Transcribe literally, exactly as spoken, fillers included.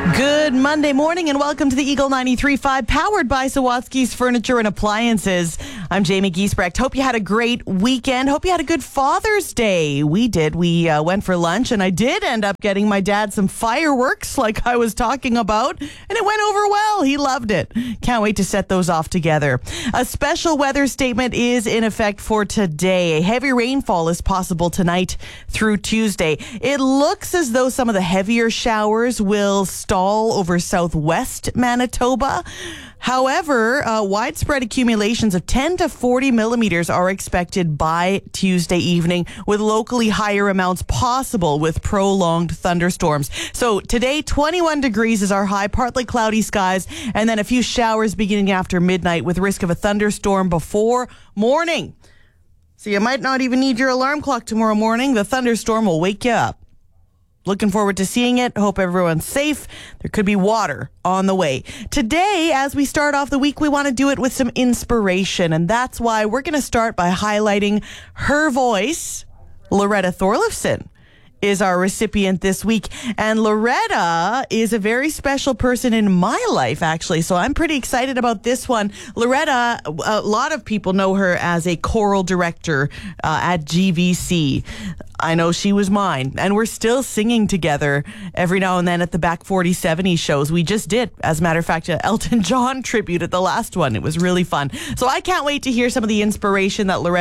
Good Monday morning and welcome to the Eagle ninety-three point five powered by Sawatsky's Furniture and Appliances. I'm Jamie Giesbrecht. Hope you had a great weekend. Hope you had a good Father's Day. We did. We uh, went for lunch and I did end up getting my dad some fireworks like I was talking about, and it went over well. He loved it. Can't wait to set those off together. A special weather statement is in effect for today. A heavy rainfall is possible tonight through Tuesday. It looks as though some of the heavier showers will stall over southwest Manitoba. However, uh, widespread accumulations of ten to forty millimeters are expected by Tuesday evening, with locally higher amounts possible with prolonged thunderstorms. So today, twenty-one degrees is our high, partly cloudy skies, and then a few showers beginning after midnight with risk of a thunderstorm before morning. So you might not even need your alarm clock tomorrow morning. The thunderstorm will wake you up. Looking forward to seeing it. Hope everyone's safe. There could be water on the way. Today, as we start off the week, we want to do it with some inspiration. And that's why we're going to start by highlighting her voice. Loretta Thorleifson is our recipient this week. And Loretta is a very special person in my life, actually. So I'm pretty excited about this one. Loretta, a lot of people know her as a choral director uh, at G V C. I know she was mine, and we're still singing together every now and then at the Back forty seventy shows. We just did, as a matter of fact, an Elton John tribute at the last one. It was really fun. So I can't wait to hear some of the inspiration that Loretta